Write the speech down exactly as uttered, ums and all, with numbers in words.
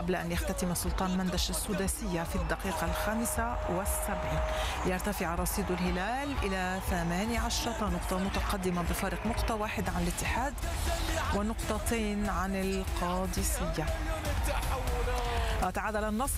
قبل أن يختتم سلطان مندش السداسية في الدقيقة الخامسة والسبعين. ليرتفع رصيد الهلال إلى ثمانية عشر نقطة، متقدمة بفارق نقطة واحد عن الاتحاد ونقطتين عن القادسية. تعادل النصر